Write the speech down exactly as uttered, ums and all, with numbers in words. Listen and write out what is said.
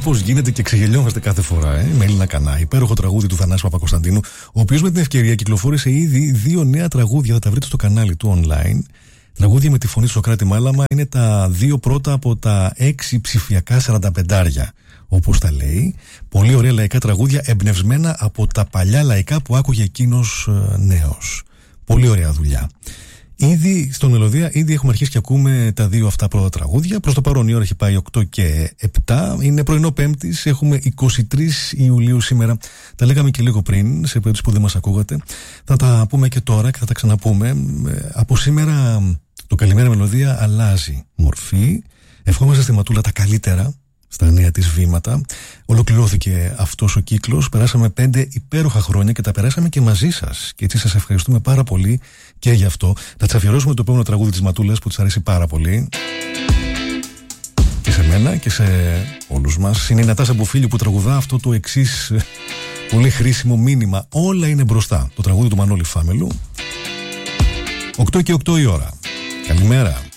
Κάπως γίνεται και ξεγελιόμαστε κάθε φορά, ε, με Έλληνα Κανά. Υπέροχο τραγούδι του Θανάση Παπακοσταντίνου, ο οποίος με την ευκαιρία κυκλοφόρησε ήδη δύο νέα τραγούδια. Θα τα βρείτε στο κανάλι του online. Τραγούδια με τη φωνή του Σωκράτη Μάλαμα. Είναι τα δύο πρώτα από τα έξι ψηφιακά σαρανταπεντάρια, όπως τα λέει. Πολύ ωραία λαϊκά τραγούδια, εμπνευσμένα από τα παλιά λαϊκά που άκουγε εκείνος ε, νέος. Πολύ ωραία δουλειά. Ήδη στο Μελωδία, ήδη έχουμε αρχίσει και ακούμε τα δύο αυτά πρώτα τραγούδια. Προς το παρόν η ώρα έχει πάει οκτώ και επτά. Είναι πρωινό Πέμπτης, έχουμε εικοστή τρίτη Ιουλίου σήμερα. Τα λέγαμε και λίγο πριν, σε περίπτωση που δεν μας ακούγατε. Θα τα πούμε και τώρα και θα τα ξαναπούμε. Από σήμερα το Καλημέρα Μελωδία αλλάζει μορφή. Ευχόμαστε στη Ματούλα τα καλύτερα στα νέα της βήματα. Ολοκληρώθηκε αυτός ο κύκλος. Περάσαμε πέντε υπέροχα χρόνια και τα περάσαμε και μαζί σας. Και έτσι σας ευχαριστούμε πάρα πολύ και γι' αυτό. Να της αφιερώσουμε το επόμενο τραγούδι της Ματούλας που της αρέσει πάρα πολύ. Και σε μένα και σε όλους μας. Είναι η Νατάσα Μποφίλιου που τραγουδά αυτό το εξής πολύ χρήσιμο μήνυμα. Όλα είναι μπροστά. Το τραγούδι του Μανώλη Φάμελου. οκτώ και οκτώ η ώρα. Καλημέρα.